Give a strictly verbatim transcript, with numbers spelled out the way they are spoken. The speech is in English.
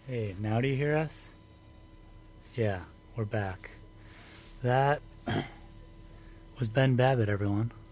Hey, now do you hear us? Yeah, we're back. That was Ben Babbitt, everyone.